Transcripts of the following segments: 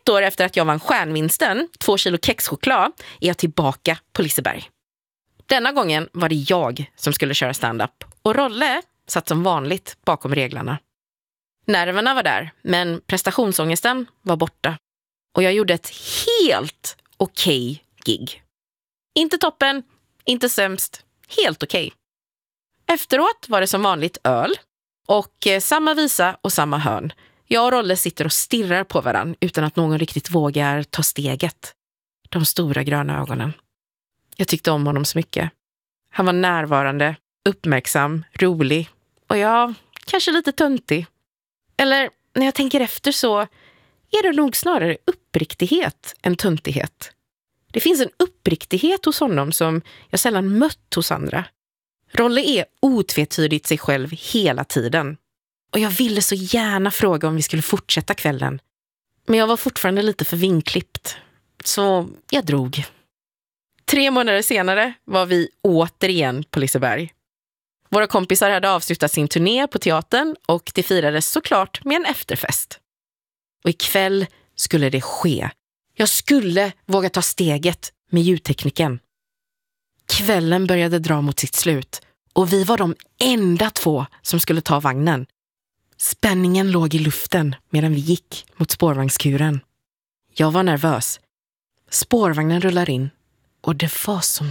1 år efter att jag vann stjärnvinsten, 2 kilo kexchoklad, är jag tillbaka på Liseberg. Denna gången var det jag som skulle köra stand-up och Rolle satt som vanligt bakom reglarna. Nerverna var där, men prestationsångesten var borta. Och jag gjorde ett helt okej gig. Inte toppen, inte sämst, helt okej. Efteråt var det som vanligt öl och samma visa och samma hörn. Jag och Rolle sitter och stirrar på varann utan att någon riktigt vågar ta steget. De stora gröna ögonen. Jag tyckte om honom så mycket. Han var närvarande, uppmärksam, rolig och ja, kanske lite töntig. Eller när jag tänker efter så är det nog snarare uppriktighet än töntighet. Det finns en uppriktighet hos honom som jag sällan mött hos andra. Rolle är otvetydigt sig själv hela tiden. Och jag ville så gärna fråga om vi skulle fortsätta kvällen. Men jag var fortfarande lite för vinklippt. Så jag drog. 3 månader senare var vi återigen på Liseberg. Våra kompisar hade avslutat sin turné på teatern och det firades såklart med en efterfest. Och ikväll skulle det ske. Jag skulle våga ta steget med ljudtekniken. Kvällen började dra mot sitt slut och vi var de enda 2 som skulle ta vagnen. Spänningen låg i luften medan vi gick mot spårvagnskuren. Jag var nervös. Spårvagnen rullar in och det var som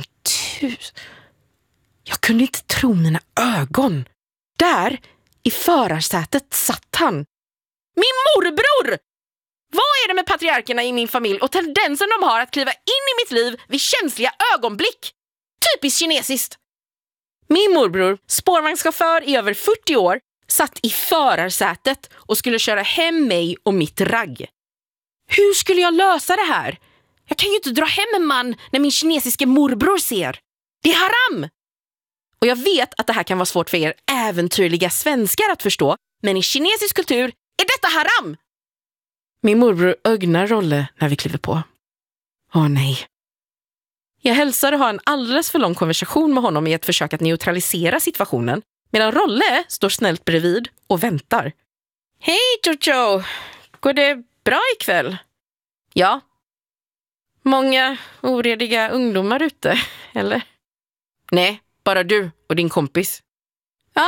Jag kunde inte tro mina ögon. Där, i förarsätet, satt han. Min morbror! Vad är det med patriarkerna i min familj och tendensen de har att kliva in i mitt liv vid känsliga ögonblick? Typiskt kinesiskt. Min morbror, spårvagnschaufför i över 40 år, satt i förarsätet och skulle köra hem mig och mitt ragg. Hur skulle jag lösa det här? Jag kan ju inte dra hem en man när min kinesiske morbror ser. Det är haram! Och jag vet att det här kan vara svårt för er äventyrliga svenskar att förstå, men i kinesisk kultur är detta haram! Min morbror ögnar Rolle när vi kliver på. Åh nej. Jag hälsar och har en alldeles för lång konversation med honom i ett försök att neutralisera situationen, medan Rolle står snällt bredvid och väntar. Hej Jojo! Går det bra ikväll? Ja. Många orediga ungdomar ute, eller? Nej, bara du och din kompis. Ja,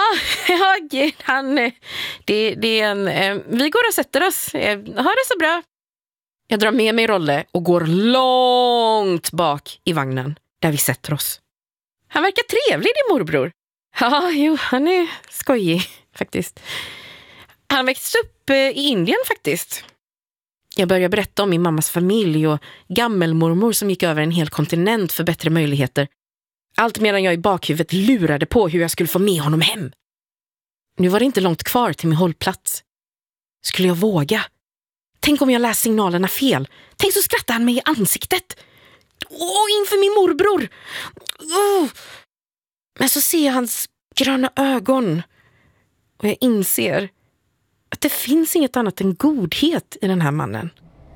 det är en... vi går och sätter oss. Ha det så bra. Jag drar med mig Rolle och går långt bak i vagnen där vi sätter oss. Han verkar trevlig, din morbror. Ja, jo, han är skojig faktiskt. Han växte upp i Indien faktiskt. Jag börjar berätta om min mammas familj och gammelmormor som gick över en hel kontinent för bättre möjligheter. Allt medan jag i bakhuvudet lurade på hur jag skulle få med honom hem. Nu var det inte långt kvar till min hållplats. Skulle jag våga? Tänk om jag läst signalerna fel. Tänk så skrattar han mig i ansiktet. Inför min morbror. Men så ser jag hans gröna ögon. Och jag inser att det finns inget annat än godhet i den här mannen.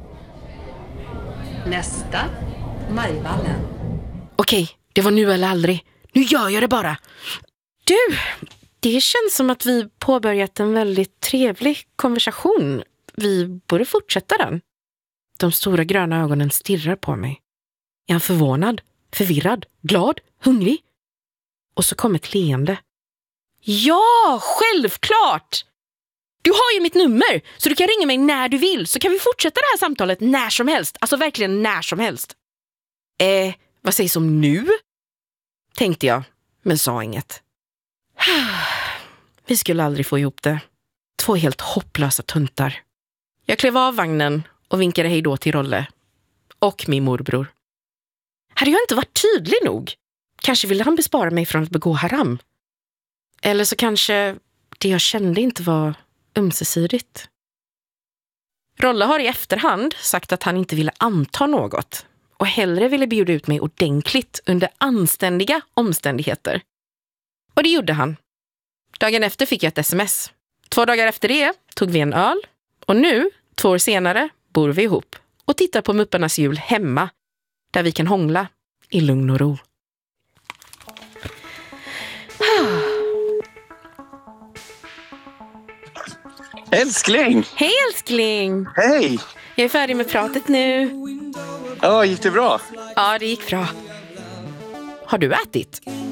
Nästa, Majvallen. Okej, det var nu eller aldrig. Nu gör jag det bara. Du, det känns som att vi påbörjat en väldigt trevlig konversation. Vi borde fortsätta den. De stora gröna ögonen stirrar på mig. Är han förvånad, förvirrad, glad, hungrig? Och så kom ett leende. Ja, självklart! Du har ju mitt nummer, så du kan ringa mig när du vill. Så kan vi fortsätta det här samtalet när som helst. Alltså verkligen när som helst. Vad sägs om nu? Tänkte jag, men sa inget. Vi skulle aldrig få ihop det. 2 helt hopplösa tuntar. Jag klev av vagnen och vinkade hej då till Rolle. Och min morbror. Hade jag inte varit tydlig nog? Kanske ville han bespara mig från att begå haram. Eller så kanske det jag kände inte var ömsesidigt. Rolle har i efterhand sagt att han inte ville anta något. Och hellre ville bjuda ut mig ordentligt under anständiga omständigheter. Och det gjorde han. Dagen efter fick jag ett sms. 2 dagar efter det tog vi en öl. Och nu, 2 år senare, bor vi ihop. Och tittar på Mupparnas jul hemma. Där vi kan hångla i lugn och ro. Älskling! Hej älskling! Hej! Jag är färdig med pratet nu. Ja, gick det bra? Ja, det gick bra. Har du ätit?